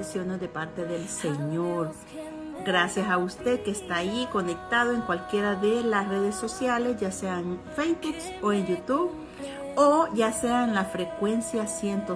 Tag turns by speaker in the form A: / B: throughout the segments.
A: bendiciones de parte del Señor. Gracias a usted que está ahí conectado en cualquiera de las redes sociales, ya sea en Facebook o en YouTube, o ya sea en la frecuencia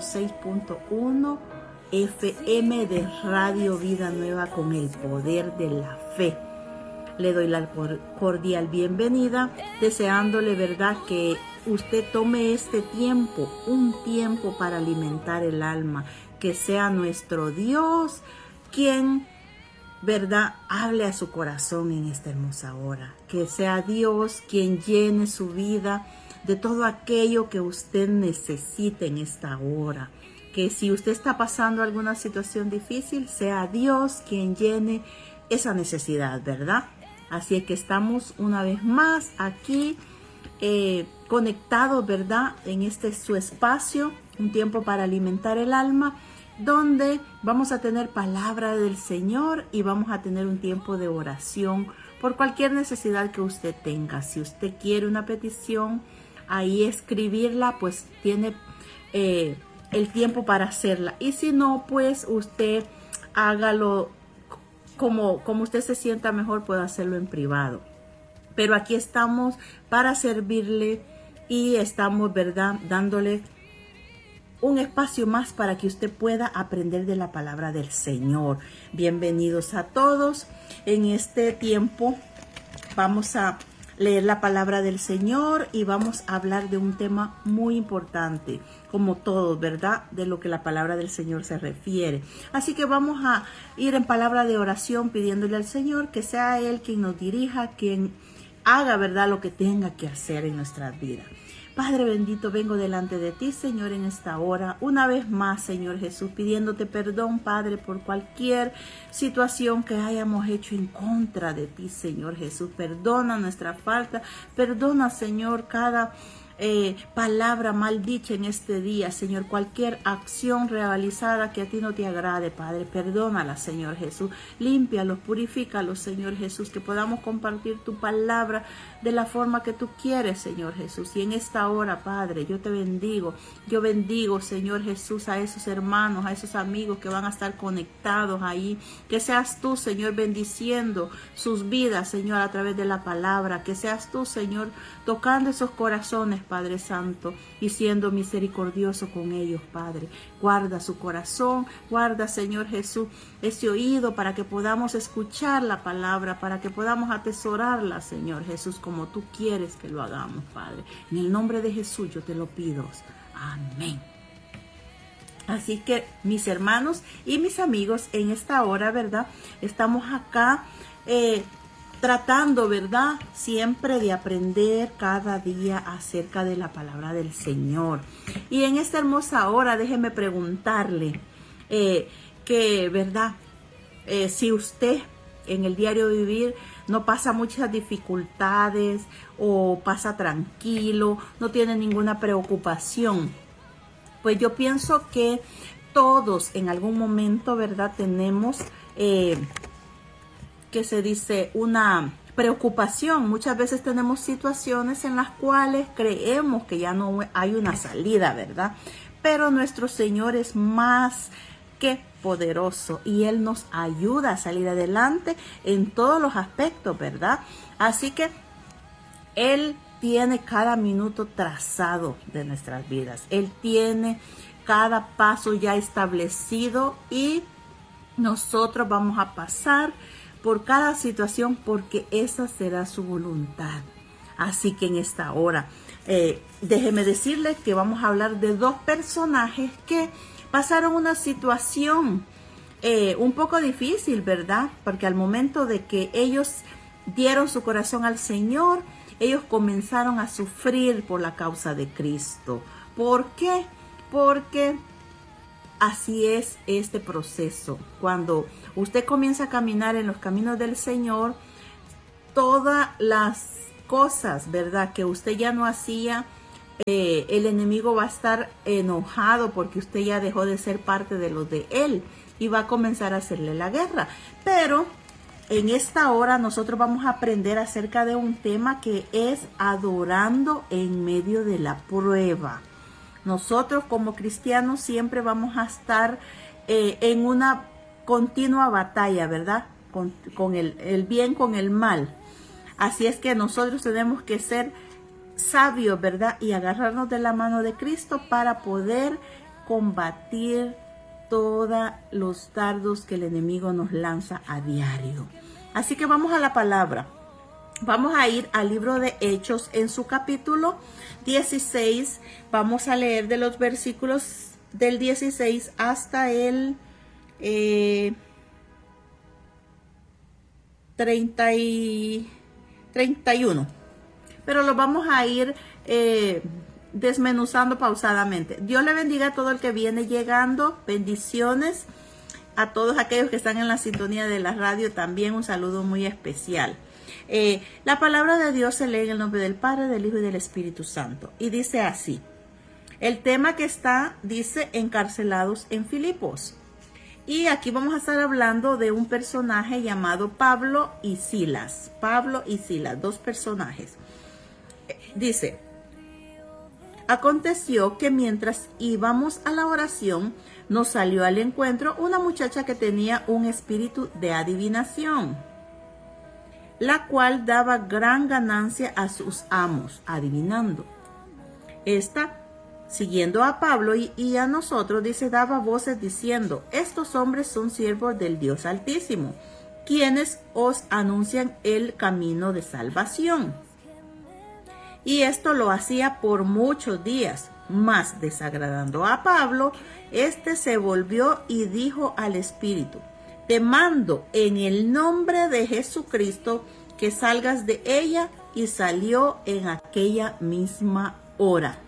A: 106.1 FM de Radio Vida Nueva con el poder de la fe. Le doy la cordial bienvenida, deseándole, verdad, que usted tome este tiempo, un tiempo para alimentar el alma, que sea nuestro Dios quien, verdad, hable a su corazón en esta hermosa hora, que sea Dios quien llene su vida de todo aquello que usted necesite en esta hora, que si usted está pasando alguna situación difícil, sea Dios quien llene esa necesidad, ¿verdad? Así es que estamos una vez más aquí conectados, ¿verdad? En este su espacio, un tiempo para alimentar el alma, donde vamos a tener palabra del Señor y vamos a tener un tiempo de oración por cualquier necesidad que usted tenga. Si usted quiere una petición, ahí escribirla, pues tiene el tiempo para hacerla. Y si no, pues usted hágalo como usted se sienta mejor, puede hacerlo en privado. Pero aquí estamos para servirle y estamos, ¿verdad?, dándole un espacio más para que usted pueda aprender de la palabra del Señor. Bienvenidos a todos. En este tiempo vamos a leer la palabra del Señor y vamos a hablar de un tema muy importante, como todos, ¿verdad?, de lo que la palabra del Señor se refiere. Así que vamos a ir en palabra de oración pidiéndole al Señor que sea Él quien nos dirija, quien haga, ¿verdad?, lo que tenga que hacer en nuestras vidas. Padre bendito, vengo delante de ti, Señor, en esta hora, una vez más, Señor Jesús, pidiéndote perdón, Padre, por cualquier situación que hayamos hecho en contra de ti, Señor Jesús. Perdona nuestra falta, perdona, Señor, cada palabra mal dicha en este día, Señor, cualquier acción realizada que a ti no te agrade, Padre, perdónala, Señor Jesús, límpialos, purifícalos, Señor Jesús, que podamos compartir tu palabra de la forma que tú quieres, Señor Jesús. Y en esta hora, Padre, yo te bendigo, yo bendigo, Señor Jesús, a esos hermanos, a esos amigos que van a estar conectados ahí, que seas tú, Señor, bendiciendo sus vidas, Señor, a través de la palabra, que seas tú, Señor, tocando esos corazones, Padre Santo, y siendo misericordioso con ellos, Padre. Guarda su corazón, guarda, Señor Jesús, ese oído para que podamos escuchar la palabra, para que podamos atesorarla, Señor Jesús, como tú quieres que lo hagamos, Padre. En el nombre de Jesús yo te lo pido. Amén. Así que, mis hermanos y mis amigos, en esta hora, ¿verdad?, estamos acá tratando, ¿verdad?, siempre de aprender cada día acerca de la palabra del Señor. Y en esta hermosa hora, déjeme preguntarle que, ¿verdad?, si usted en el diario vivir no pasa muchas dificultades o pasa tranquilo, no tiene ninguna preocupación, pues yo pienso que todos en algún momento, ¿verdad?, tenemos que se dice una preocupación. Muchas veces tenemos situaciones en las cuales creemos que ya no hay una salida, ¿verdad? Pero nuestro Señor es más que poderoso y Él nos ayuda a salir adelante en todos los aspectos, ¿verdad? Así que Él tiene cada minuto trazado de nuestras vidas. Él tiene cada paso ya establecido y nosotros vamos a pasar por cada situación porque esa será su voluntad. Así que en esta hora, déjeme decirles que vamos a hablar de dos personajes que pasaron una situación un poco difícil, ¿verdad? Porque al momento de que ellos dieron su corazón al Señor, ellos comenzaron a sufrir por la causa de Cristo. ¿Por qué? Porque así es este proceso. Cuando usted comienza a caminar en los caminos del Señor, todas las cosas, ¿verdad?, que usted ya no hacía, el enemigo va a estar enojado porque usted ya dejó de ser parte de lo de él y va a comenzar a hacerle la guerra. Pero en esta hora nosotros vamos a aprender acerca de un tema que es adorando en medio de la prueba. Nosotros como cristianos siempre vamos a estar en una continua batalla, ¿verdad? Con el bien, con el mal. Así es que nosotros tenemos que ser sabios, ¿verdad? Y agarrarnos de la mano de Cristo para poder combatir todos los dardos que el enemigo nos lanza a diario. Así que vamos a la palabra. Vamos a ir al libro de Hechos en su capítulo 16. Vamos a leer de los versículos del 16 hasta el 31. Pero lo vamos a ir desmenuzando pausadamente. Dios le bendiga a todo el que viene llegando. Bendiciones a todos aquellos que están en la sintonía de la radio. También un saludo muy especial. La palabra de Dios se lee en el nombre del Padre, del Hijo y del Espíritu Santo. Y dice así. El tema que está, dice, encarcelados en Filipos. Y aquí vamos a estar hablando de un personaje llamado Pablo y Silas. Pablo y Silas, dos personajes. Dice, aconteció que mientras íbamos a la oración, nos salió al encuentro una muchacha que tenía un espíritu de adivinación, la cual daba gran ganancia a sus amos, adivinando. Esta, siguiendo a Pablo y a nosotros, dice, daba voces diciendo, estos hombres son siervos del Dios Altísimo, quienes os anuncian el camino de salvación. Y esto lo hacía por muchos días, mas desagradando a Pablo, éste se volvió y dijo al espíritu, te mando en el nombre de Jesucristo que salgas de ella, y salió en aquella misma hora.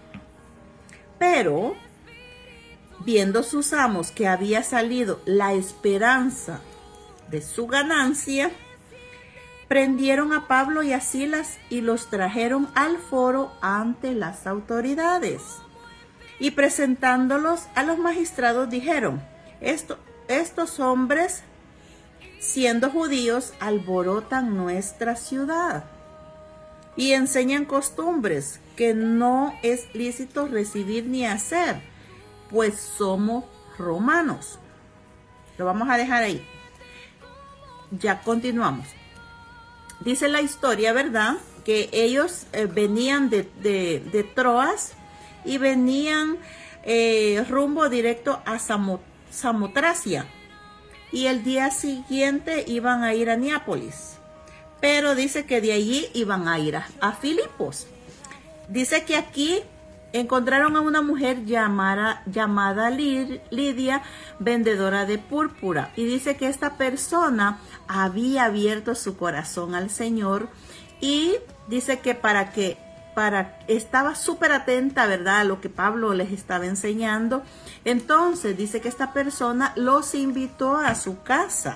A: Pero, viendo sus amos que había salido la esperanza de su ganancia, prendieron a Pablo y a Silas y los trajeron al foro ante las autoridades. Y presentándolos a los magistrados dijeron, estos hombres, siendo judíos, alborotan nuestra ciudad y enseñan costumbres que no es lícito recibir ni hacer, pues somos romanos. Lo vamos a dejar ahí. Ya continuamos. Dice la historia, ¿verdad? Que ellos venían de Troas y venían rumbo directo a Samotracia. Y el día siguiente iban a ir a Neápolis. Pero dice que de allí iban a ir a Filipos. Dice que aquí encontraron a una mujer llamada Lidia, vendedora de púrpura. Y dice que esta persona había abierto su corazón al Señor. Y dice que estaba súper atenta, ¿verdad?, a lo que Pablo les estaba enseñando. Entonces dice que esta persona los invitó a su casa.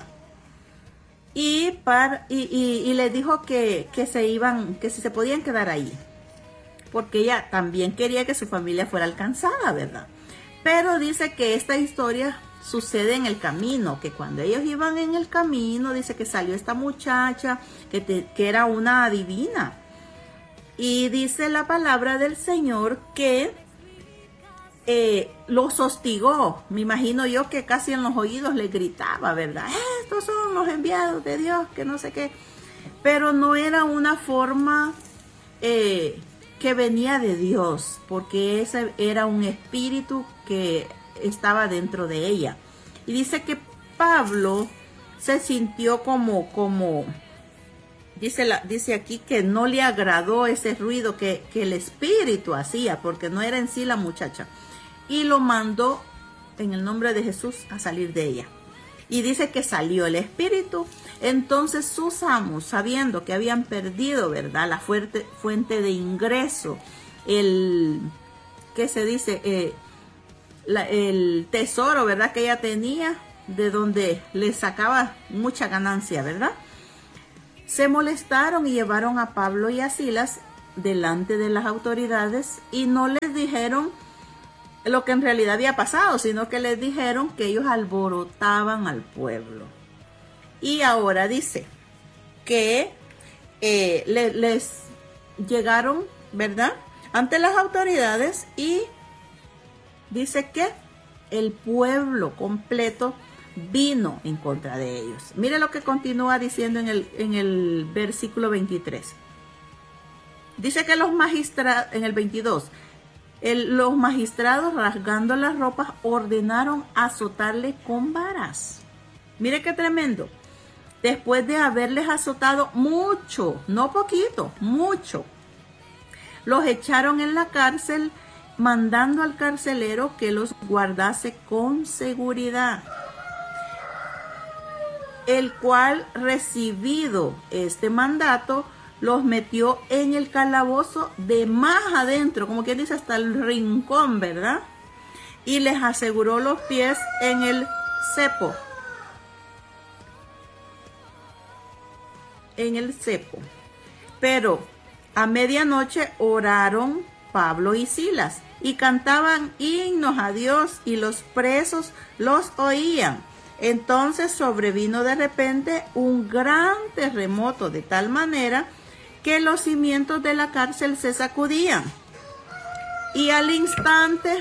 A: Y les dijo que si se podían quedar ahí. Porque ella también quería que su familia fuera alcanzada, ¿verdad? Pero dice que esta historia sucede en el camino, que cuando ellos iban en el camino, dice que salió esta muchacha que era una adivina. Y dice la palabra del Señor que los hostigó. Me imagino yo que casi en los oídos le gritaba, ¿verdad? Estos son los enviados de Dios, que no sé qué. Pero no era una forma que venía de Dios, porque ese era un espíritu que estaba dentro de ella. Y dice que Pablo se sintió como dice aquí que no le agradó ese ruido que el espíritu hacía, porque no era en sí la muchacha. Y lo mandó en el nombre de Jesús a salir de ella. Y dice que salió el espíritu. Entonces sus amos, sabiendo que habían perdido, ¿verdad?, la fuente de ingreso, el tesoro, ¿verdad?, que ella tenía, de donde le sacaba mucha ganancia, ¿verdad?, se molestaron y llevaron a Pablo y a Silas delante de las autoridades y no les dijeron lo que en realidad había pasado, sino que les dijeron que ellos alborotaban al pueblo. Y ahora dice que les llegaron, ¿verdad?, ante las autoridades, y dice que el pueblo completo vino en contra de ellos. Mire lo que continúa diciendo en el versículo 23. Dice que los magistrados, en el 22, los magistrados, rasgando las ropas, ordenaron azotarle con varas. Mire qué tremendo. Después de haberles azotado mucho, no poquito, mucho, los echaron en la cárcel, mandando al carcelero que los guardase con seguridad, el cual, recibido este mandato, los metió en el calabozo de más adentro, como quien dice, hasta el rincón, ¿verdad? Y les aseguró los pies en el cepo. Pero a medianoche oraron Pablo y Silas y cantaban himnos a Dios, y los presos los oían. Entonces sobrevino de repente un gran terremoto, de tal manera que los cimientos de la cárcel se sacudían. Y al instante,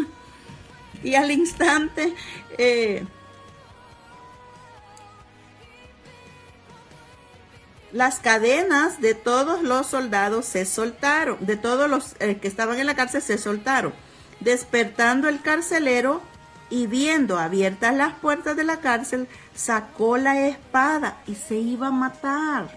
A: las cadenas de todos los soldados se soltaron, de todos los que estaban en la cárcel se soltaron. Despertando el carcelero y viendo abiertas las puertas de la cárcel, sacó la espada y se iba a matar,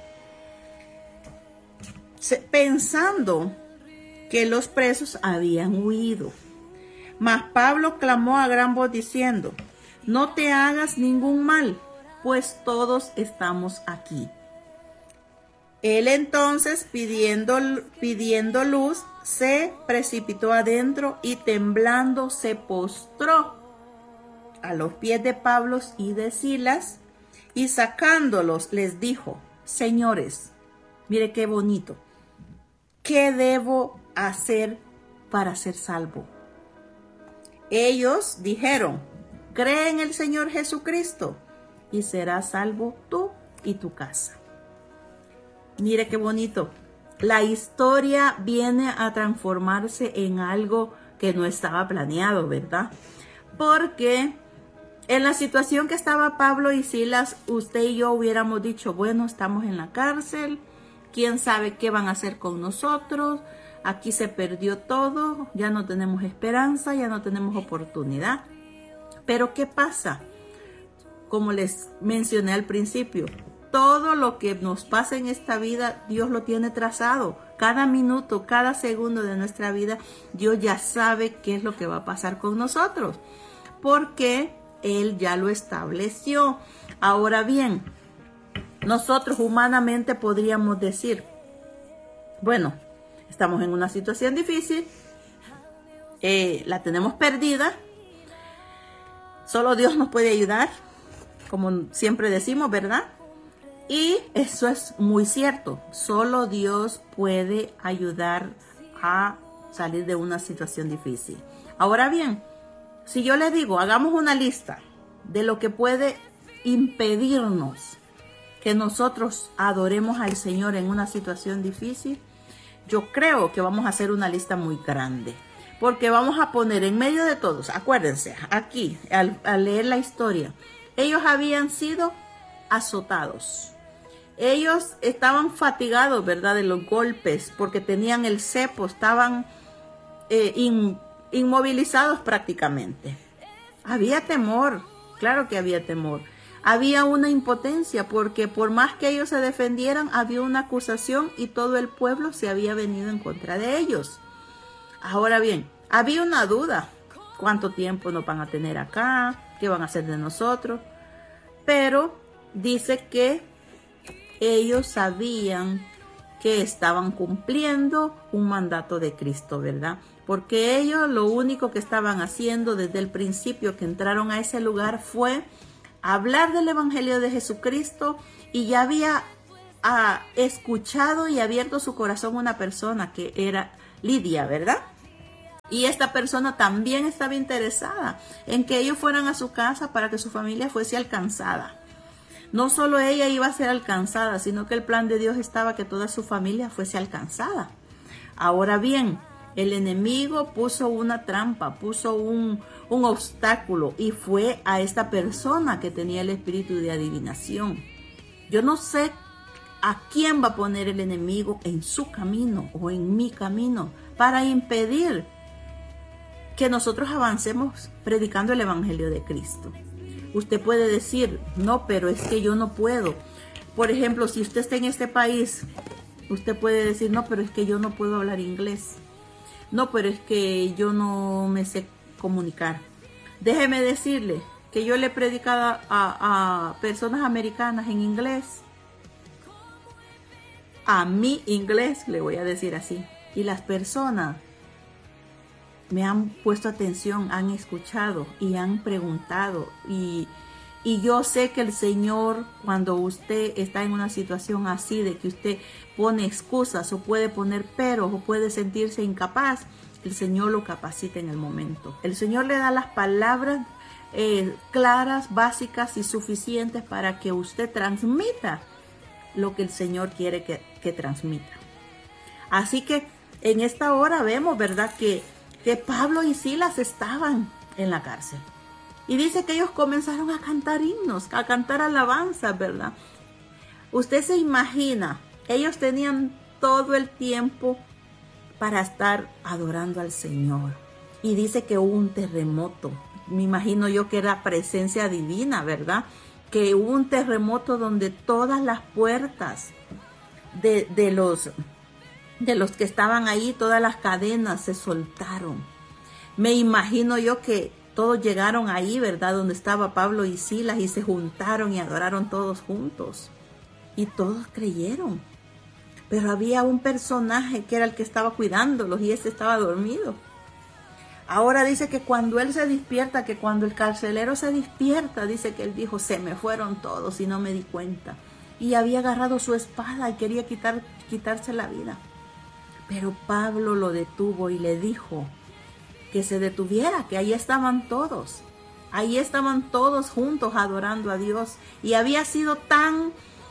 A: pensando que los presos habían huido. Mas Pablo clamó a gran voz diciendo: no te hagas ningún mal, pues todos estamos aquí. Él entonces, pidiendo luz, se precipitó adentro y temblando se postró a los pies de Pablo y de Silas, y sacándolos les dijo: señores, mire qué bonito, ¿qué debo hacer para ser salvo? Ellos dijeron: cree en el Señor Jesucristo y serás salvo tú y tu casa. Mire qué bonito. La historia viene a transformarse en algo que no estaba planeado, ¿verdad? Porque en la situación que estaba Pablo y Silas, usted y yo hubiéramos dicho: bueno, estamos en la cárcel, quién sabe qué van a hacer con nosotros, aquí se perdió todo, ya no tenemos esperanza, ya no tenemos oportunidad. Pero ¿qué pasa? Como les mencioné al principio, todo lo que nos pasa en esta vida, Dios lo tiene trazado. Cada minuto, cada segundo de nuestra vida, Dios ya sabe qué es lo que va a pasar con nosotros, porque Él ya lo estableció. Ahora bien, nosotros humanamente podríamos decir: bueno, estamos en una situación difícil, la tenemos perdida, solo Dios nos puede ayudar, como siempre decimos, ¿verdad? Y eso es muy cierto, solo Dios puede ayudar a salir de una situación difícil. Ahora bien, si yo le digo, hagamos una lista de lo que puede impedirnos que nosotros adoremos al Señor en una situación difícil, yo creo que vamos a hacer una lista muy grande, porque vamos a poner en medio de todos, acuérdense, aquí, al leer la historia, ellos habían sido azotados. Ellos estaban fatigados, ¿verdad?, de los golpes, porque tenían el cepo, estaban inmovilizados prácticamente. Había temor, claro que había temor. Había una impotencia, porque por más que ellos se defendieran, había una acusación y todo el pueblo se había venido en contra de ellos. Ahora bien, había una duda: ¿cuánto tiempo nos van a tener acá? ¿Qué van a hacer de nosotros? Pero dice que ellos sabían que estaban cumpliendo un mandato de Cristo, ¿verdad? Porque ellos lo único que estaban haciendo desde el principio que entraron a ese lugar fue hablar del Evangelio de Jesucristo, y ya había escuchado y abierto su corazón una persona que era Lidia, ¿verdad? Y esta persona también estaba interesada en que ellos fueran a su casa para que su familia fuese alcanzada. No solo ella iba a ser alcanzada, sino que el plan de Dios estaba que toda su familia fuese alcanzada. Ahora bien, El enemigo puso una trampa, puso un obstáculo y fue a esta persona que tenía el espíritu de adivinación. Yo no sé a quién va a poner el enemigo en su camino o en mi camino para impedir que nosotros avancemos predicando el evangelio de Cristo. Usted puede decir, no, pero es que yo no puedo. Por ejemplo, si usted está en este país, usted puede decir, no, pero es que yo no puedo hablar inglés. No, pero es que yo no me sé comunicar. Déjeme decirle que yo le he predicado a personas americanas en inglés. A mi inglés, le voy a decir así. Y las personas me han puesto atención, han escuchado y han preguntado. Y yo sé que el Señor, cuando usted está en una situación así, de que usted pone excusas o puede poner peros o puede sentirse incapaz, el Señor lo capacita en el momento. El Señor le da las palabras claras, básicas y suficientes para que usted transmita lo que el Señor quiere que transmita. Así que en esta hora vemos, ¿verdad?, que Pablo y Silas estaban en la cárcel. Y dice que ellos comenzaron a cantar himnos, a cantar alabanzas, ¿verdad? Usted se imagina, ellos tenían todo el tiempo para estar adorando al Señor. Y dice que hubo un terremoto. Me imagino yo que era presencia divina, ¿verdad? Que hubo un terremoto donde todas las puertas de los que estaban ahí, todas las cadenas se soltaron. Me imagino yo que todos llegaron ahí, ¿verdad?, donde estaba Pablo y Silas, y se juntaron y adoraron todos juntos. Y todos creyeron. Pero había un personaje que era el que estaba cuidándolos y ese estaba dormido. Ahora dice que cuando él se despierta, que cuando el carcelero se despierta, dice que él dijo, se me fueron todos y no me di cuenta. Y había agarrado su espada y quería quitarse la vida. Pero Pablo lo detuvo y le dijo que se detuviera, que ahí estaban todos. Ahí estaban todos juntos adorando a Dios. Y había sido tan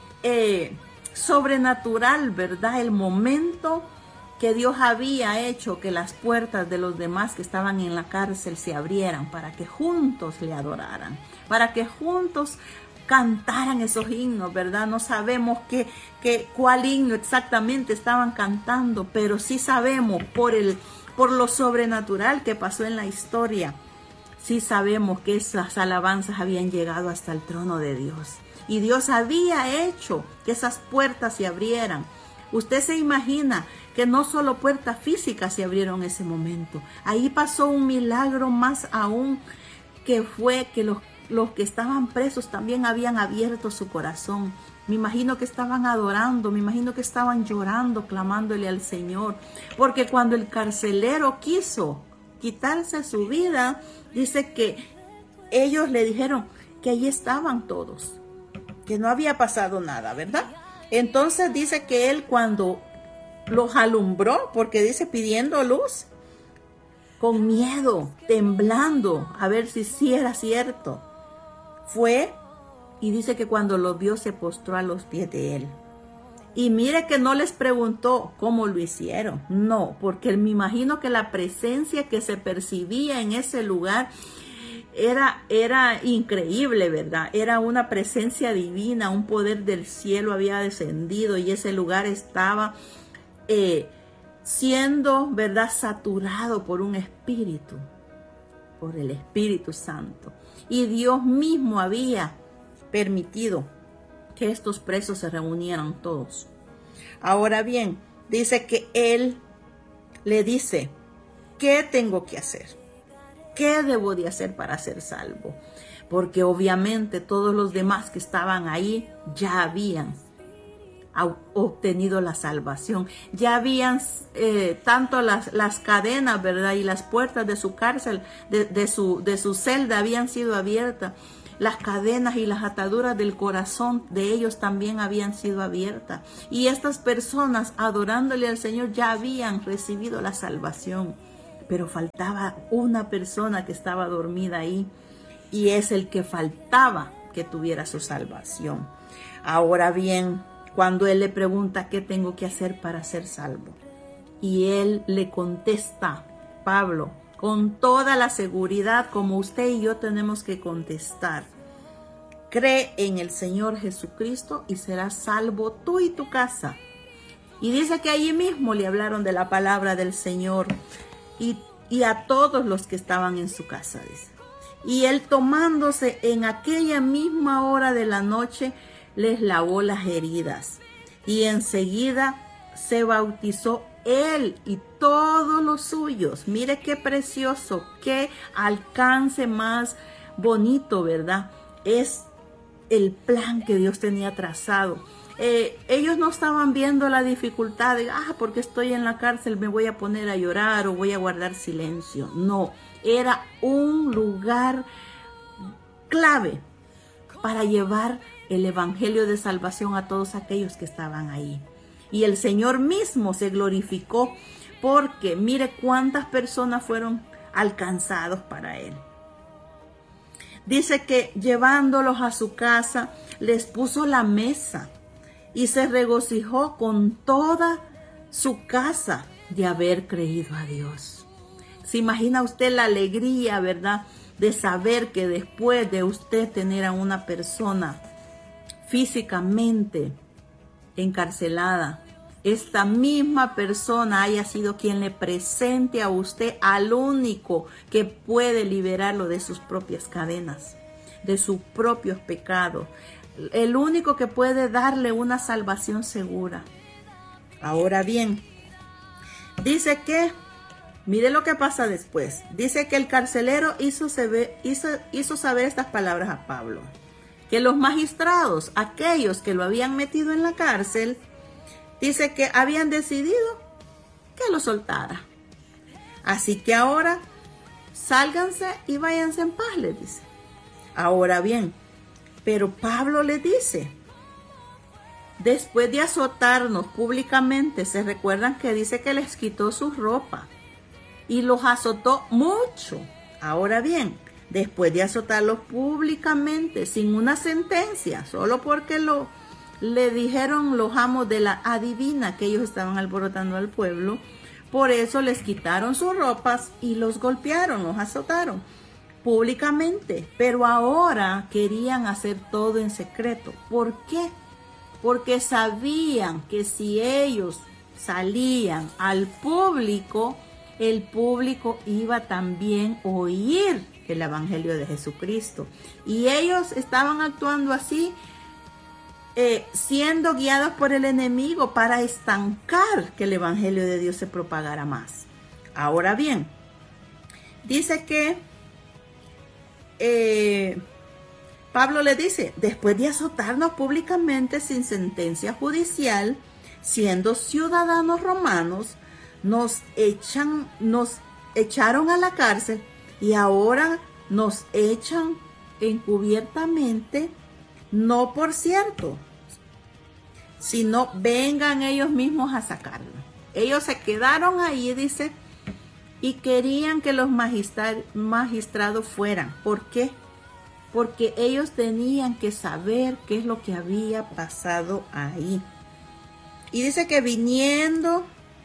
A: sobrenatural, ¿verdad?, el momento que Dios había hecho que las puertas de los demás que estaban en la cárcel se abrieran para que juntos le adoraran, para que juntos cantaran esos himnos, ¿verdad? No sabemos cuál himno exactamente estaban cantando, pero sí sabemos por lo sobrenatural que pasó en la historia, sí sabemos que esas alabanzas habían llegado hasta el trono de Dios. Y Dios había hecho que esas puertas se abrieran. Usted se imagina que no solo puertas físicas se abrieron en ese momento. Ahí pasó un milagro más aún, que fue que los que estaban presos también habían abierto su corazón. Me imagino que estaban adorando, me imagino que estaban llorando, clamándole al Señor. Porque cuando el carcelero quiso quitarse su vida, dice que ellos le dijeron que allí estaban todos, que no había pasado nada, ¿verdad? Entonces dice que él, cuando los alumbró, porque dice pidiendo luz, con miedo, temblando, a ver si sí era cierto, fue y dice que cuando lo vio se postró a los pies de él. Y mire que no les preguntó cómo lo hicieron, no, porque me imagino que la presencia que se percibía en ese lugar era increíble, ¿verdad? Era una presencia divina, un poder del cielo había descendido y ese lugar estaba siendo, ¿verdad?, saturado por un espíritu, por el Espíritu Santo. Y Dios mismo había permitido que estos presos se reunieran todos. Ahora bien, dice que él le dice, ¿qué tengo que hacer? ¿Qué debo de hacer para ser salvo? Porque obviamente todos los demás que estaban ahí ya habían obtenido la salvación. Ya habían tanto las cadenas, ¿verdad?, y las puertas de su cárcel, de su celda habían sido abiertas. Las cadenas y las ataduras del corazón de ellos también habían sido abiertas. Y estas personas, adorándole al Señor, ya habían recibido la salvación. Pero faltaba una persona que estaba dormida ahí, y es el que faltaba que tuviera su salvación. Ahora bien, cuando él le pregunta qué tengo que hacer para ser salvo, Y él le contesta, Pablo, con toda la seguridad como usted y yo tenemos que contestar. Cree en el Señor Jesucristo y serás salvo tú y tu casa. Y dice que allí mismo le hablaron de la palabra del Señor y a todos los que estaban en su casa, dice. Y él, tomándose en aquella misma hora de la noche, les lavó las heridas. Y enseguida se bautizó él y todos los suyos. Mire qué precioso, qué alcance más bonito, ¿verdad? Es el plan que Dios tenía trazado. Ellos no estaban viendo la dificultad de, porque estoy en la cárcel me voy a poner a llorar o voy a guardar silencio. No, era un lugar clave para llevar el evangelio de salvación a todos aquellos que estaban ahí. Y el Señor mismo se glorificó porque mire cuántas personas fueron alcanzados para él. Dice que llevándolos a su casa les puso la mesa y se regocijó con toda su casa de haber creído a Dios. ¿Se imagina usted la alegría, verdad, de saber que después de usted tener a una persona físicamente encarcelada, esta misma persona haya sido quien le presente a usted al único que puede liberarlo de sus propias cadenas, de sus propios pecados, el único que puede darle una salvación segura? Ahora bien, dice que, mire lo que pasa después. Dice que el carcelero hizo saber estas palabras a Pablo, que los magistrados, aquellos que lo habían metido en la cárcel, dice que habían decidido que lo soltara. Así que ahora sálganse y váyanse en paz, les dice. Ahora bien, pero Pablo le dice, después de azotarnos públicamente, se recuerdan que dice que les quitó su ropa y los azotó mucho. Ahora bien, después de azotarlos públicamente, sin una sentencia, solo porque le dijeron los amos de la adivina que ellos estaban alborotando al pueblo, por eso les quitaron sus ropas y los golpearon, los azotaron públicamente. Pero ahora querían hacer todo en secreto. ¿Por qué? Porque sabían que si ellos salían al público, el público iba también a oír el evangelio de Jesucristo. Y ellos estaban actuando así, siendo guiados por el enemigo para estancar que el evangelio de Dios se propagara más. Ahora bien, dice que Pablo le dice, después de azotarnos públicamente sin sentencia judicial, siendo ciudadanos romanos, nos echaron a la cárcel y ahora nos echan encubiertamente, no por cierto, sino vengan ellos mismos a sacarlo. Ellos se quedaron ahí, dice, y querían que los magistrados fueran. ¿Por qué? Porque ellos tenían que saber qué es lo que había pasado ahí. Y dice que viniendo,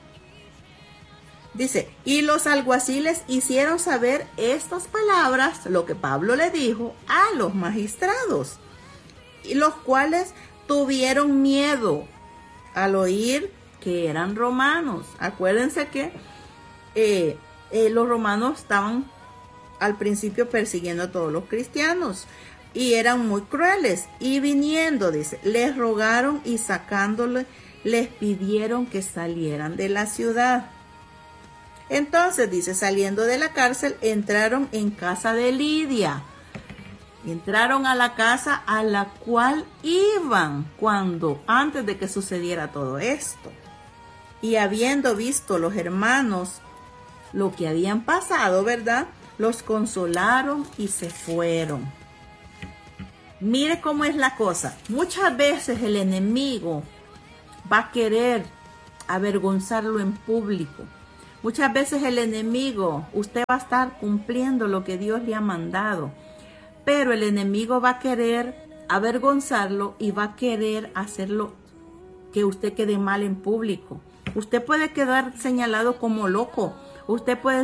A: dice, y los alguaciles hicieron saber estas palabras, lo que Pablo le dijo a los magistrados, y los cuales tuvieron miedo al oír que eran romanos. Acuérdense que los romanos estaban al principio persiguiendo a todos los cristianos y eran muy crueles. Y viniendo, dice, les rogaron y sacándole, les pidieron que salieran de la ciudad. Entonces, dice, saliendo de la cárcel, entraron en casa de Lidia. Entraron a la casa a la cual iban antes de que sucediera todo esto. Y habiendo visto los hermanos lo que habían pasado, ¿verdad?, los consolaron y se fueron. Mire cómo es la cosa. Muchas veces el enemigo va a querer avergonzarlo en público. Muchas veces el enemigo, usted va a estar cumpliendo lo que Dios le ha mandado, pero el enemigo va a querer avergonzarlo y va a querer hacerlo que usted quede mal en público. Usted puede quedar señalado como loco. Usted puede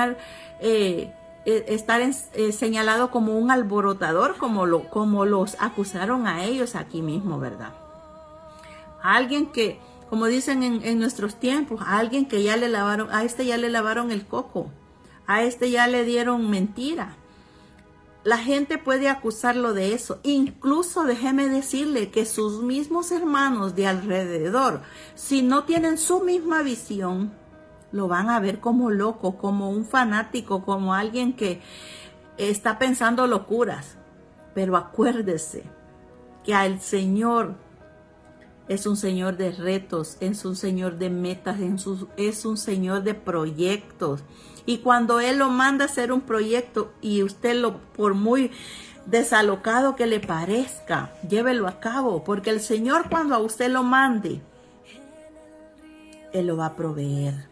A: estar señalado como un alborotador, como los acusaron a ellos aquí mismo, ¿verdad? Alguien que, como dicen en nuestros tiempos, a alguien que ya le lavaron, a este ya le lavaron el coco, a este ya le dieron mentira. La gente puede acusarlo de eso. Incluso déjeme decirle que sus mismos hermanos de alrededor, si no tienen su misma visión, lo van a ver como loco, como un fanático, como alguien que está pensando locuras. Pero acuérdese que al Señor es un Señor de retos, es un Señor de metas, es un Señor de proyectos. Y cuando Él lo manda a hacer un proyecto y usted por muy desalocado que le parezca, llévelo a cabo. Porque el Señor, cuando a usted lo mande, Él lo va a proveer.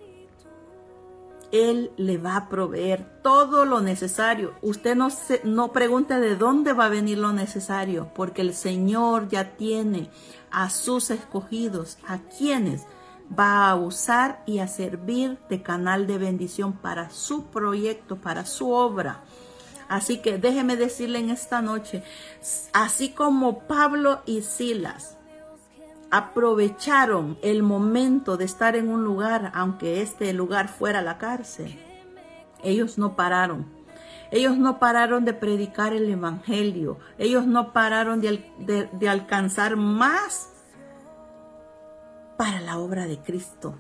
A: Él le va a proveer todo lo necesario. Usted no pregunte de dónde va a venir lo necesario, porque el Señor ya tiene a sus escogidos, a quienes va a usar y a servir de canal de bendición para su proyecto, para su obra. Así que déjeme decirle en esta noche, así como Pablo y Silas aprovecharon el momento de estar en un lugar, aunque este lugar fuera la cárcel, ellos no pararon. Ellos no pararon de predicar el evangelio. Ellos no pararon de alcanzar más para la obra de Cristo.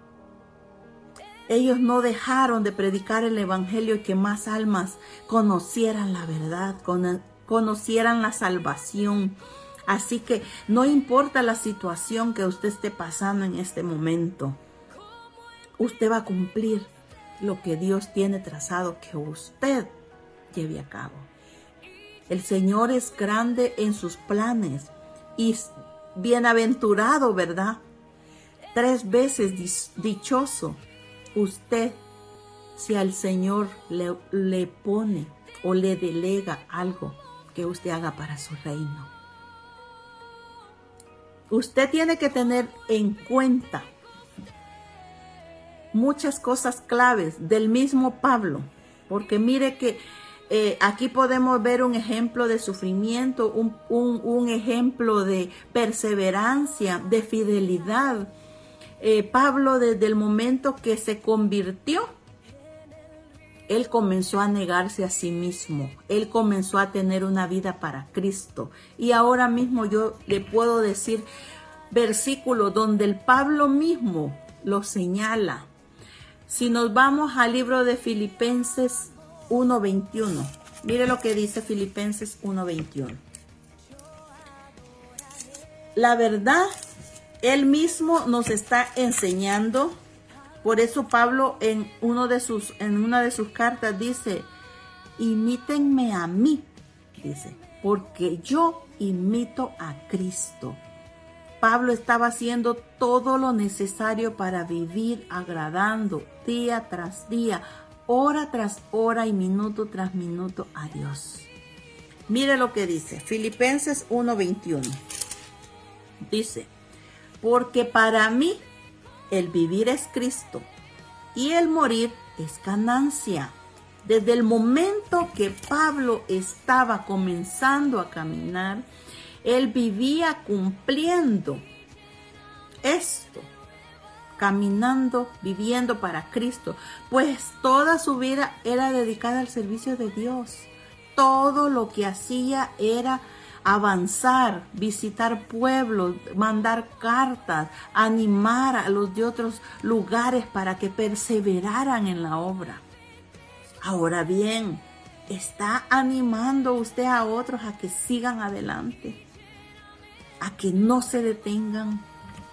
A: Ellos no dejaron de predicar el evangelio y que más almas conocieran la verdad, conocieran la salvación. Así que no importa la situación que usted esté pasando en este momento, usted va a cumplir lo que Dios tiene trazado que usted lleve a cabo. El Señor es grande en sus planes y bienaventurado, ¿verdad? 3 veces dichoso usted si al Señor le pone o le delega algo que usted haga para su reino. Usted tiene que tener en cuenta muchas cosas claves del mismo Pablo, porque mire que aquí podemos ver un ejemplo de sufrimiento, un ejemplo de perseverancia, de fidelidad. Pablo, desde el momento que se convirtió, él comenzó a negarse a sí mismo. Él comenzó a tener una vida para Cristo. Y ahora mismo yo le puedo decir versículos donde el Pablo mismo lo señala. Si nos vamos al libro de Filipenses 1:21. Mire lo que dice Filipenses 1:21. La verdad, él mismo nos está enseñando. Por eso Pablo en una de sus cartas dice, imítenme a mí, dice, porque yo imito a Cristo. Pablo estaba haciendo todo lo necesario para vivir agradando día tras día, hora tras hora y minuto tras minuto a Dios. Mire lo que dice, Filipenses 1:21. Dice, porque para mí el vivir es Cristo y el morir es ganancia. Desde el momento que Pablo estaba comenzando a caminar, él vivía cumpliendo esto, caminando, viviendo para Cristo, pues toda su vida era dedicada al servicio de Dios. Todo lo que hacía era avanzar, visitar pueblos, mandar cartas, animar a los de otros lugares para que perseveraran en la obra. Ahora bien, ¿está animando usted a otros a que sigan adelante? A que no se detengan.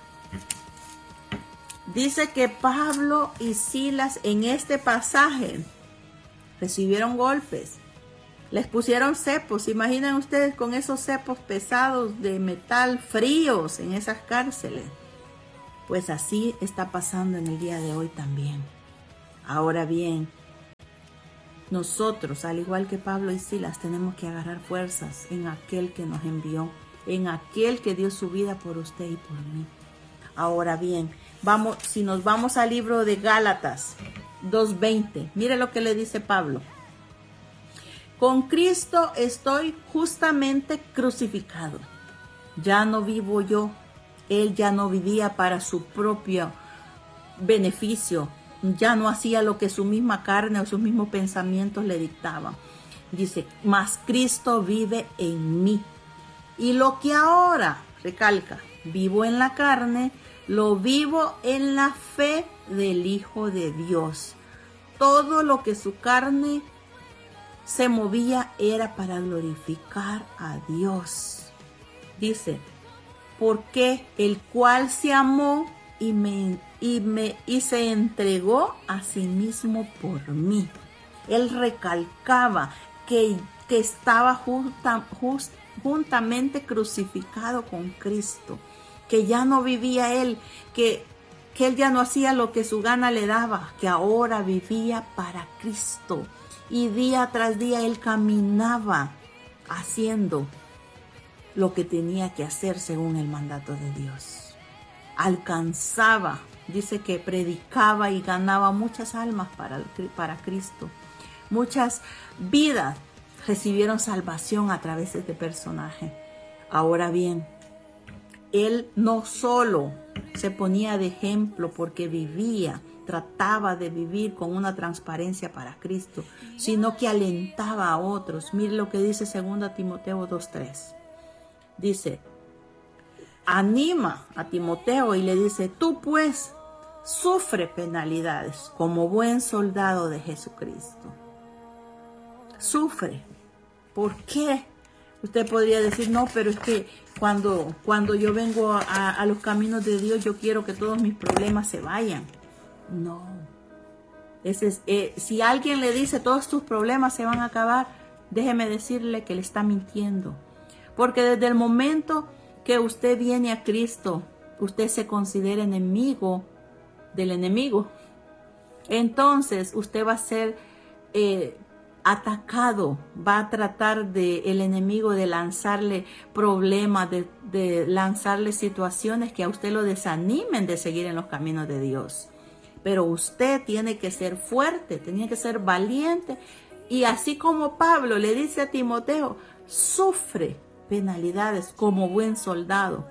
A: Dice que Pablo y Silas en este pasaje recibieron golpes. Les pusieron cepos. ¿Se imaginan ustedes con esos cepos pesados de metal fríos en esas cárceles? Pues así está pasando en el día de hoy también. Ahora bien, nosotros, al igual que Pablo y Silas, tenemos que agarrar fuerzas en aquel que nos envió, en aquel que dio su vida por usted y por mí. Ahora bien, si nos vamos al libro de Gálatas 2:20, mire lo que le dice Pablo. Con Cristo estoy justamente crucificado. Ya no vivo yo. Él ya no vivía para su propio beneficio. Ya no hacía lo que su misma carne o sus mismos pensamientos le dictaban. Dice, mas Cristo vive en mí. Y lo que ahora, recalca, vivo en la carne, lo vivo en la fe del Hijo de Dios. Todo lo que su carne se movía era para glorificar a Dios. Dice, porque el cual se amó y se entregó a sí mismo por mí. Él recalcaba que estaba juntamente crucificado con Cristo, que ya no vivía él, que él ya no hacía lo que su gana le daba, que ahora vivía para Cristo. Y día tras día él caminaba haciendo lo que tenía que hacer según el mandato de Dios. Alcanzaba, dice que predicaba y ganaba muchas almas para Cristo. Muchas vidas recibieron salvación a través de este personaje. Ahora bien, él no solo se ponía de ejemplo porque trataba de vivir con una transparencia para Cristo, sino que alentaba a otros. Mire lo que dice 2 Timoteo 2:3. Dice, anima a Timoteo y le dice, tú pues sufre penalidades como buen soldado de Jesucristo. Sufre. ¿Por qué? Usted podría decir, no, pero es que cuando yo vengo a los caminos de Dios, yo quiero que todos mis problemas se vayan. No. Si alguien le dice, todos tus problemas se van a acabar, déjeme decirle que le está mintiendo. Porque desde el momento que usted viene a Cristo, usted se considera enemigo del enemigo. Entonces, usted va a ser atacado, va a tratar el enemigo de lanzarle problemas, de lanzarle situaciones que a usted lo desanimen de seguir en los caminos de Dios. Pero usted tiene que ser fuerte, tiene que ser valiente. Y así como Pablo le dice a Timoteo, sufre penalidades como buen soldado.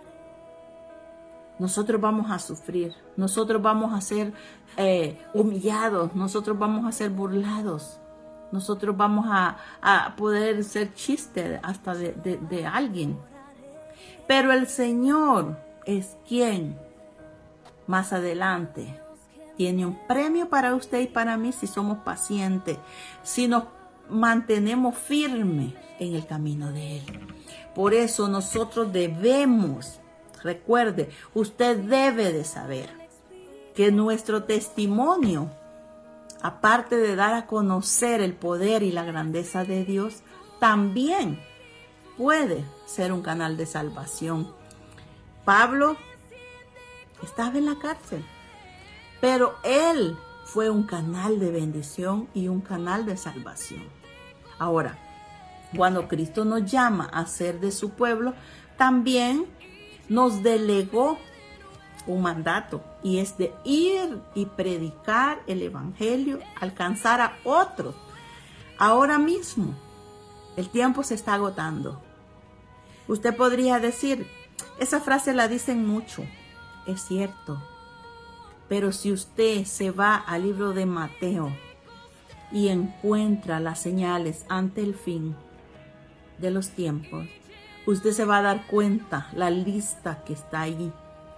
A: Nosotros vamos a sufrir, nosotros vamos a ser humillados, nosotros vamos a ser burlados. Nosotros vamos a poder ser chiste hasta de alguien. Pero el Señor es quien más adelante tiene un premio para usted y para mí si somos pacientes, si nos mantenemos firmes en el camino de Él. Por eso nosotros debemos, recuerde, usted debe de saber que nuestro testimonio, aparte de dar a conocer el poder y la grandeza de Dios, también puede ser un canal de salvación. Pablo estaba en la cárcel, pero él fue un canal de bendición y un canal de salvación. Ahora, cuando Cristo nos llama a ser de su pueblo, también nos delegó un mandato, y es de ir y predicar el evangelio, alcanzar a otros. Ahora mismo, el tiempo se está agotando. Usted podría decir, esa frase la dicen mucho, es cierto, pero si usted se va al libro de Mateo y encuentra las señales ante el fin de los tiempos, usted se va a dar cuenta la lista que está ahí.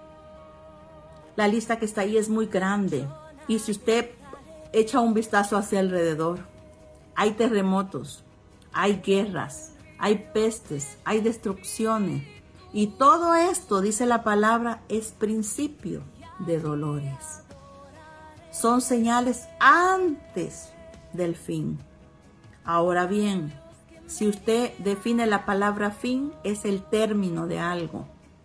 A: La lista que está ahí es muy grande. Y si usted echa un vistazo hacia alrededor, hay terremotos, hay guerras, hay pestes, hay destrucciones. Y todo esto, dice la palabra, es principio de dolores. Son señales antes del fin. Ahora bien, si usted define la palabra fin, es el término de algo.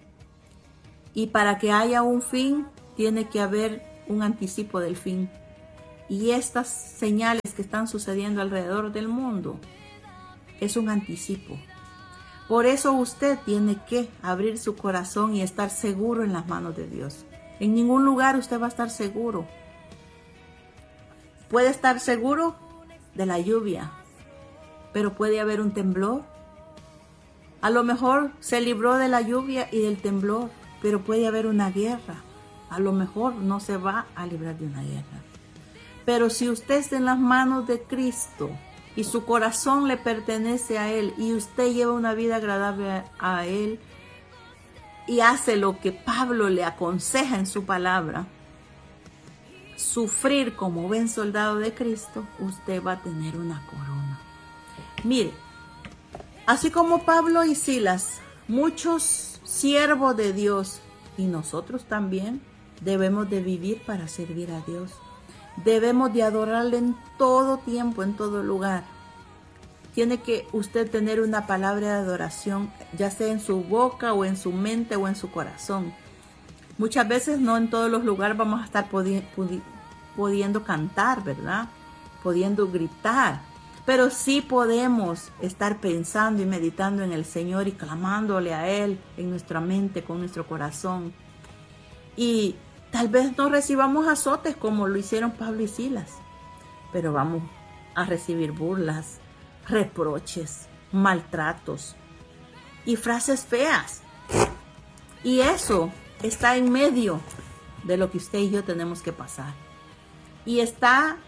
A: Y para que haya un fin, tiene que haber un anticipo del fin. Y estas señales que están sucediendo alrededor del mundo es un anticipo. Por eso usted tiene que abrir su corazón y estar seguro en las manos de Dios. En ningún lugar usted va a estar seguro. Puede estar seguro de la lluvia, pero puede haber un temblor. A lo mejor se libró de la lluvia y del temblor, pero puede haber una guerra. A lo mejor no se va a librar de una guerra. Pero si usted está en las manos de Cristo y su corazón le pertenece a Él y usted lleva una vida agradable a Él y hace lo que Pablo le aconseja en su palabra, sufrir como buen soldado de Cristo, usted va a tener una corona. Mire, así como Pablo y Silas, muchos siervos de Dios y nosotros también debemos de vivir para servir a Dios. Debemos de adorarle en todo tiempo, en todo lugar. Tiene que usted tener una palabra de adoración, ya sea en su boca o en su mente o en su corazón. Muchas veces no en todos los lugares vamos a estar pudiendo cantar, ¿verdad? Pudiendo gritar. Pero sí podemos estar pensando y meditando en el Señor y clamándole a Él en nuestra mente, con nuestro corazón. Y tal vez no recibamos azotes como lo hicieron Pablo y Silas, pero vamos a recibir burlas, reproches, maltratos y frases feas. Y eso está en medio de lo que usted y yo tenemos que pasar. Y está,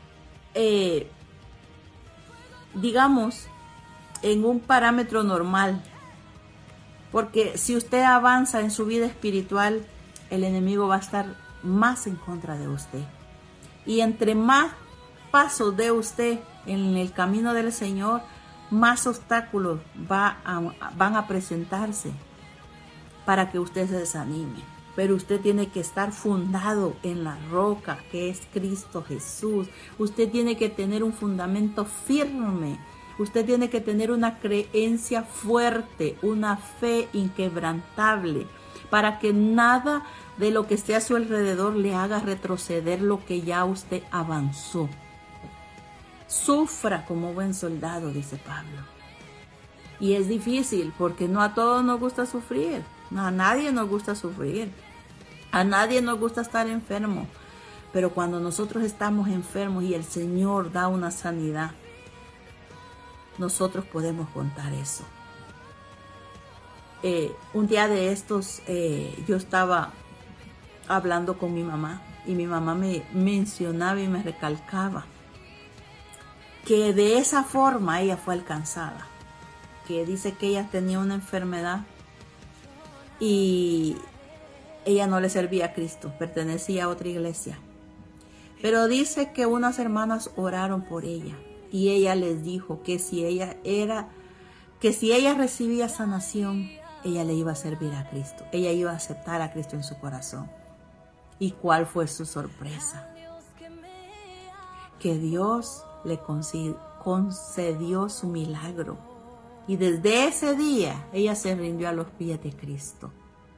A: digamos, en un parámetro normal. Porque si usted avanza en su vida espiritual, el enemigo va a estar más en contra de usted. Y entre más pasos de usted en el camino del Señor, más obstáculos van a presentarse para que usted se desanime. Pero usted tiene que estar fundado en la roca que es Cristo Jesús. Usted tiene que tener un fundamento firme. Usted tiene que tener una creencia fuerte, una fe inquebrantable, para que nada de lo que esté a su alrededor le haga retroceder lo que ya usted avanzó. Sufra como buen soldado, dice Pablo. Y es difícil porque no a todos nos gusta sufrir. No, a nadie nos gusta sufrir. A nadie nos gusta estar enfermo. Pero cuando nosotros estamos enfermos y el Señor da una sanidad, nosotros podemos contar eso. Un día de estos yo estaba hablando con mi mamá y mi mamá me mencionaba y me recalcaba que de esa forma ella fue alcanzada, que dice que ella tenía una enfermedad y ella no le servía a Cristo, pertenecía a otra iglesia, pero dice que unas hermanas oraron por ella y ella les dijo que si ella recibía sanación, ella le iba a servir a Cristo, ella iba a aceptar a Cristo en su corazón. ¿Y cuál fue su sorpresa? Que Dios le concedió su milagro. Y desde ese día ella se rindió a los pies de Cristo.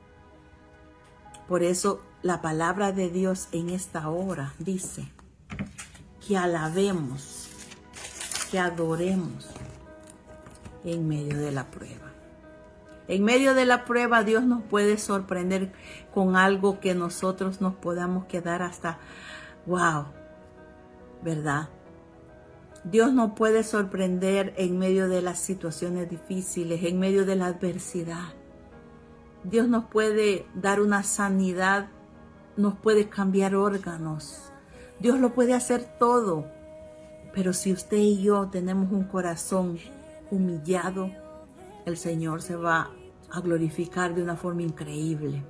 A: Por eso la palabra de Dios en esta hora dice que alabemos, que adoremos en medio de la prueba. En medio de la prueba Dios nos puede sorprender con algo que nosotros nos podamos quedar hasta wow, ¿verdad? Dios nos puede sorprender en medio de las situaciones difíciles, en medio de la adversidad. Dios nos puede dar una sanidad, nos puede cambiar órganos. Dios lo puede hacer todo. Pero si usted y yo tenemos un corazón humillado, el Señor se va a glorificar de una forma increíble.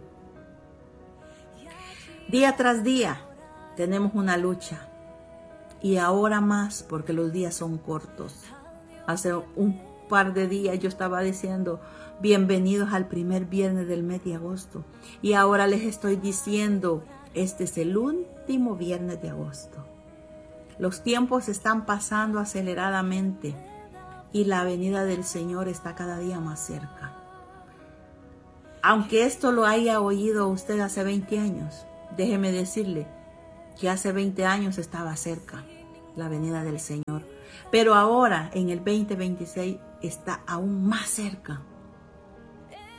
A: Día tras día tenemos una lucha. Y ahora más porque los días son cortos. Hace un par de días yo estaba diciendo bienvenidos al primer viernes del mes de agosto. Y ahora les estoy diciendo este es el último viernes de agosto. Los tiempos están pasando aceleradamente y la venida del Señor está cada día más cerca. Aunque esto lo haya oído usted hace 20 años, déjeme decirle que hace 20 años estaba cerca la venida del Señor. Pero ahora, en el 2026, está aún más cerca.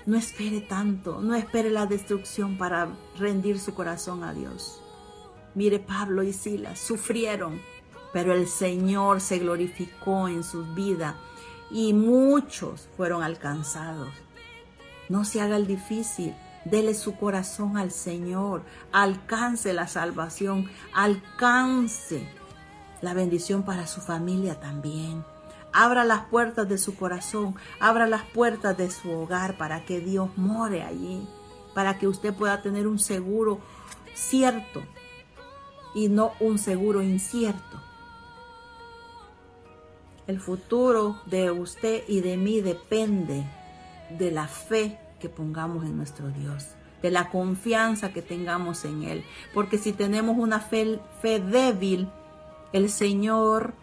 A: No espere tanto, no espere la destrucción para rendir su corazón a Dios. Mire, Pablo y Silas sufrieron, pero el Señor se glorificó en sus vidas y muchos fueron alcanzados. No se haga el difícil, dele su corazón al Señor, alcance la salvación, alcance la bendición para su familia también. Abra las puertas de su corazón, abra las puertas de su hogar para que Dios more allí, para que usted pueda tener un seguro cierto y no un seguro incierto. El futuro de usted y de mí depende de la fe que pongamos en nuestro Dios, de la confianza que tengamos en Él. Porque si tenemos una fe débil, el Señor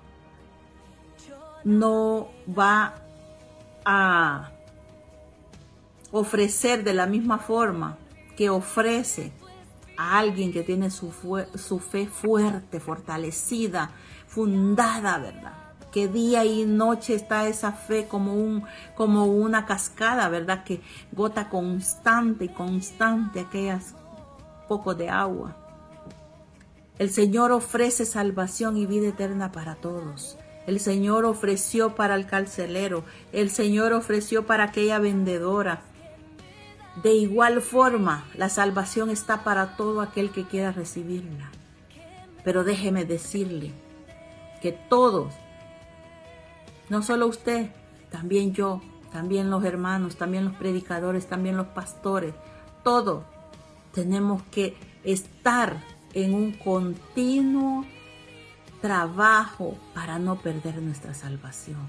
A: no va a ofrecer de la misma forma que ofrece a alguien que tiene su fe fuerte, fortalecida, fundada, ¿verdad? Que día y noche está esa fe como una cascada, ¿verdad? Que gota constante y constante aquellas pocos de agua. El Señor ofrece salvación y vida eterna para todos. El Señor ofreció para el carcelero. El Señor ofreció para aquella vendedora. De igual forma, la salvación está para todo aquel que quiera recibirla. Pero déjeme decirle que todos, no solo usted, también yo, también los hermanos, también los predicadores, también los pastores, todos tenemos que estar en un continuo trabajo para no perder nuestra salvación.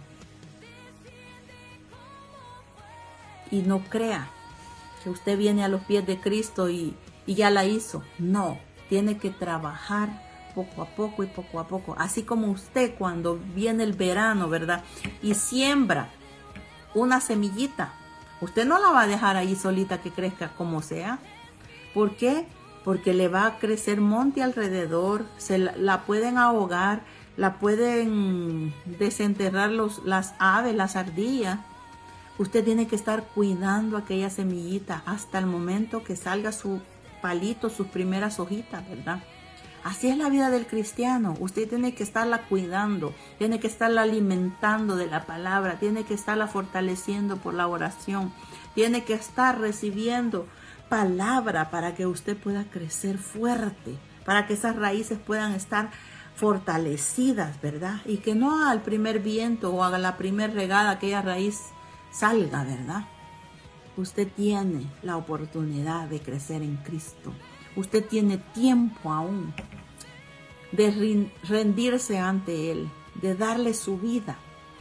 A: Y no crea que usted viene a los pies de Cristo y ya la hizo. No, tiene que trabajar poco a poco y poco a poco. Así como usted cuando viene el verano, ¿verdad? Y siembra una semillita. Usted no la va a dejar ahí solita que crezca como sea. ¿Por qué? Porque le va a crecer monte alrededor, la pueden ahogar, la pueden desenterrar las aves, las ardillas. Usted tiene que estar cuidando aquella semillita hasta el momento que salga su palito, sus primeras hojitas, ¿verdad? Así es la vida del cristiano. Usted tiene que estarla cuidando, tiene que estarla alimentando de la palabra, tiene que estarla fortaleciendo por la oración, tiene que estar recibiendo palabra para que usted pueda crecer fuerte, para que esas raíces puedan estar fortalecidas, ¿verdad? Y que no al primer viento o a la primer regada aquella raíz salga, ¿verdad? Usted tiene la oportunidad de crecer en Cristo. Usted tiene tiempo aún de rendirse ante Él, de darle su vida.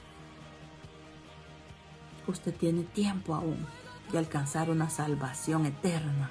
A: Usted tiene tiempo aún de alcanzar una salvación eterna.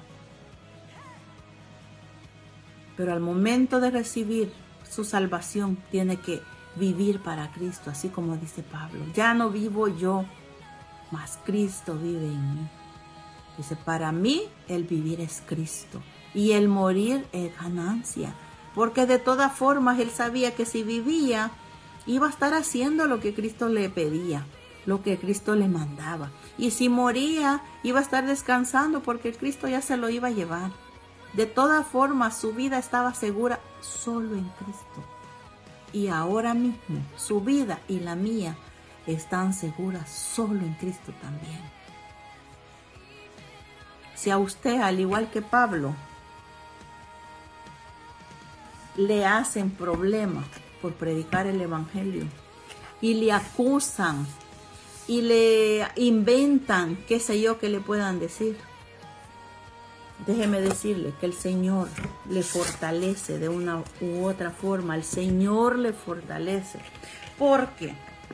A: Pero al momento de recibir su salvación, tiene que vivir para Cristo, así como dice Pablo. Ya no vivo yo, mas Cristo vive en mí. Dice, para mí el vivir es Cristo y el morir es ganancia. Porque de todas formas él sabía que si vivía, iba a estar haciendo lo que Cristo le pedía, lo que Cristo le mandaba. Y si moría, iba a estar descansando porque Cristo ya se lo iba a llevar. De todas formas, su vida estaba segura solo en Cristo. Y ahora mismo, su vida y la mía están seguras solo en Cristo también. Si a usted, al igual que Pablo, le hacen problemas por predicar el evangelio y le acusan y le inventan, qué sé yo, que le puedan decir, déjeme decirle que el Señor le fortalece de una u otra forma. El Señor le fortalece, porque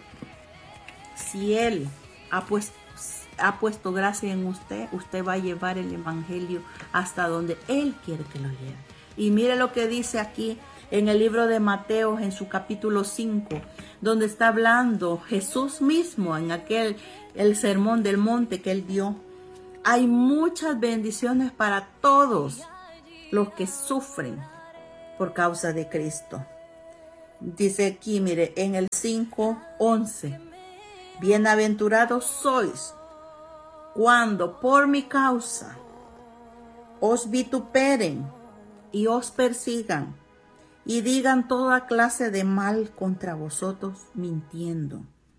A: si Él ha puesto gracia en usted, usted va a llevar el evangelio hasta donde Él quiere que lo lleve. Y mire lo que dice aquí en el libro de Mateo, en su capítulo 5, donde está hablando Jesús mismo en el sermón del monte que Él dio. Hay muchas bendiciones para todos los que sufren por causa de Cristo. Dice aquí, mire, en el 5:11, bienaventurados sois cuando por mi causa os vituperen y os persigan y digan toda clase de mal contra vosotros mintiendo.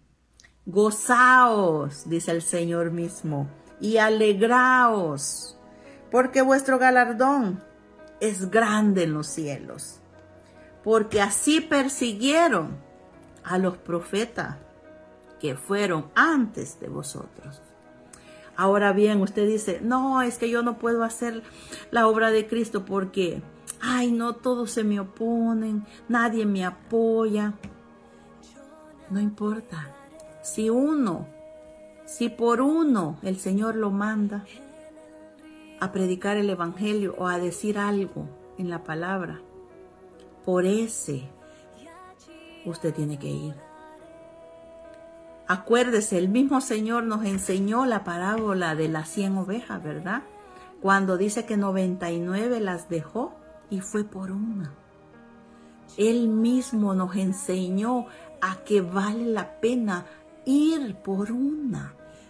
A: Gozaos, dice el Señor mismo, y alegraos, porque vuestro galardón es grande en los cielos, porque así persiguieron a los profetas que fueron antes de vosotros. Ahora bien, usted dice, no, es que yo no puedo hacer la obra de Cristo porque, ay, no, todos se me oponen, nadie me apoya. No importa. Si por uno el Señor lo manda a predicar el evangelio o a decir algo en la palabra, por ese usted tiene que ir. Acuérdese, el mismo Señor nos enseñó la parábola de las 100 ovejas, ¿verdad? Cuando dice que 99 las dejó y fue por una. Él mismo nos enseñó a que vale la pena ir por una.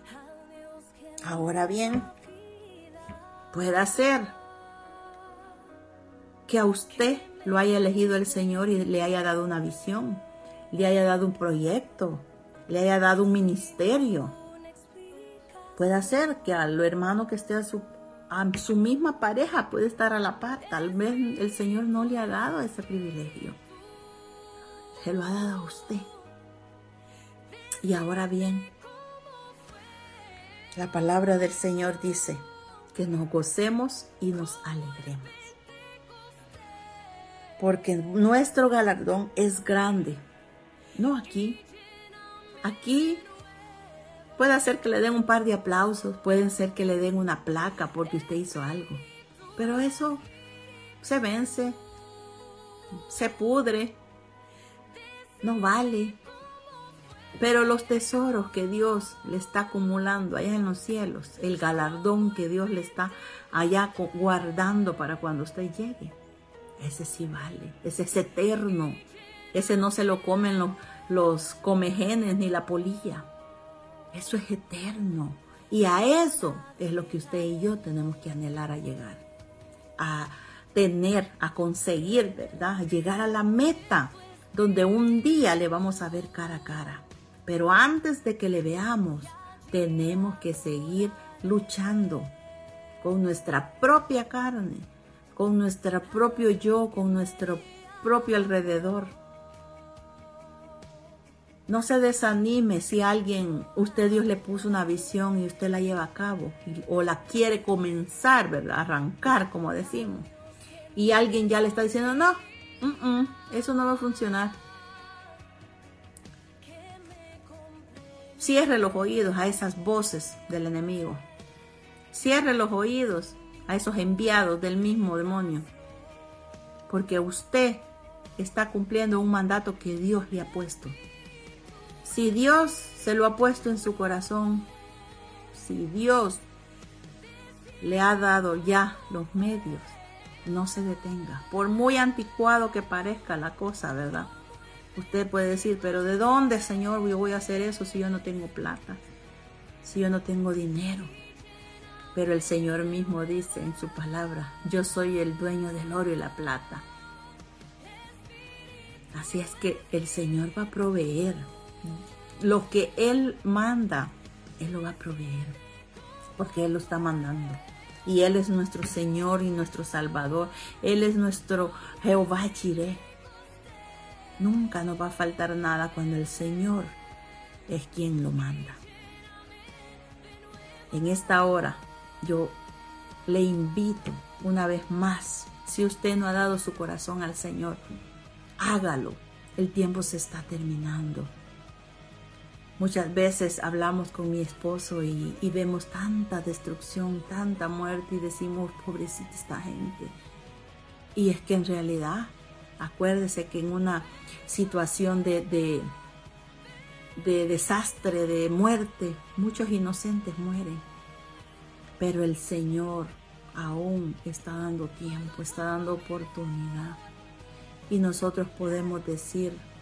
A: Ahora bien, puede ser que a usted lo haya elegido el Señor y le haya dado una visión, le haya dado un proyecto, le haya dado un ministerio. Puede ser que a lo hermano que esté a su misma pareja puede estar a la par. Tal vez el Señor no le ha dado ese privilegio. Se lo ha dado a usted. Y ahora bien, la palabra del Señor dice que nos gocemos y nos alegremos. Porque nuestro galardón es grande. No aquí. Aquí puede ser que le den un par de aplausos, puede ser que le den una placa porque usted hizo algo. Pero eso se vence, se pudre, no vale. Pero los tesoros que Dios le está acumulando allá en los cielos, el galardón que Dios le está allá guardando para cuando usted llegue, ese sí vale, ese es eterno, ese no se lo comen los comejenes ni la polilla. Eso es eterno. Y a eso es lo que usted y yo tenemos que anhelar a llegar. A tener, a conseguir, ¿verdad? A llegar a la meta donde un día le vamos a ver cara a cara. Pero antes de que le veamos, tenemos que seguir luchando con nuestra propia carne, con nuestro propio yo, con nuestro propio alrededor. No se desanime si Dios le puso una visión y usted la lleva a cabo o la quiere comenzar, ¿verdad? Arrancar, como decimos. Y alguien ya le está diciendo, no, eso no va a funcionar. Cierre los oídos a esas voces del enemigo. Cierre los oídos a esos enviados del mismo demonio. Porque usted está cumpliendo un mandato que Dios le ha puesto. Si Dios se lo ha puesto en su corazón, si Dios le ha dado ya los medios, no se detenga. Por muy anticuado que parezca la cosa, ¿verdad? Usted puede decir, pero ¿de dónde, Señor, yo voy a hacer eso si yo no tengo plata? Si yo no tengo dinero. Pero el Señor mismo dice en su palabra, yo soy el dueño del oro y la plata. Así es que el Señor va a proveer. Lo que Él manda, Él lo va a proveer. Porque Él lo está mandando. Y Él es nuestro Señor y nuestro Salvador. Él es nuestro Jehová Jireh. Nunca nos va a faltar nada cuando el Señor es quien lo manda. En esta hora yo le invito una vez más, si usted no ha dado su corazón al Señor, hágalo. El tiempo se está terminando. Muchas veces hablamos con mi esposo y vemos tanta destrucción, tanta muerte y decimos, pobrecita esta gente. Y es que en realidad, acuérdese que en una situación de desastre, de muerte, muchos inocentes mueren. Pero el Señor aún está dando tiempo, está dando oportunidad. Y nosotros podemos decir,